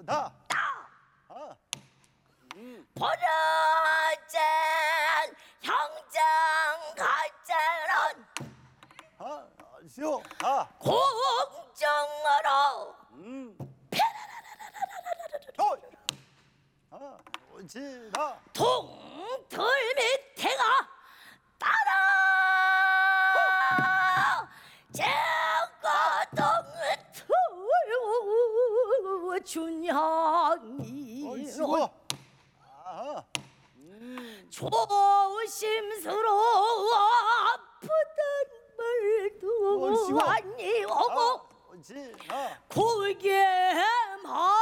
다. 보라쟁 형장 가짜는 시오. 공정하라. 옳지. 나. 동틀 밑에가 따라 제가 동틀 준향이 시고. 조심스러워 아프단 말도 옳지고. 아니오고 옳지. 나. 고개만